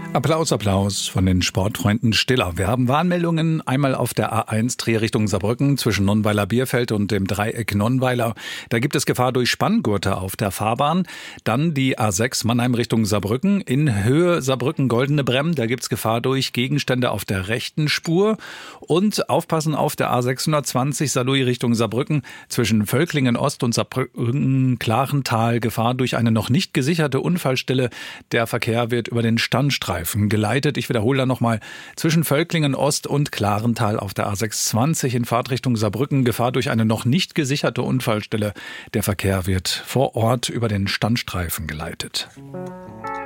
Applaus, Applaus von den Sportfreunden Stiller. Wir haben Warnmeldungen einmal auf der A1 Trier Richtung Saarbrücken zwischen Nonnweiler-Bierfeld und dem Dreieck Nonnweiler. Da gibt es Gefahr durch Spanngurte auf der Fahrbahn. Dann die A6 Mannheim Richtung Saarbrücken. In Höhe Saarbrücken-Goldene Bremm. Da gibt es Gefahr durch Gegenstände auf der rechten Spur. Und aufpassen auf der A620 Saarlouis Richtung Saarbrücken zwischen Völklingen-Ost und Saarbrücken-Klarental. Gefahr durch eine noch nicht gesicherte Unfallstelle. Der Verkehr wird über den Standstreifen geleitet. Ich wiederhole da nochmal. Zwischen Völklingen-Ost und Klarental auf der A620 in Fahrtrichtung Saarbrücken. Gefahr durch eine noch nicht gesicherte Unfallstelle. Der Verkehr wird vor Ort über den Standstreifen geleitet.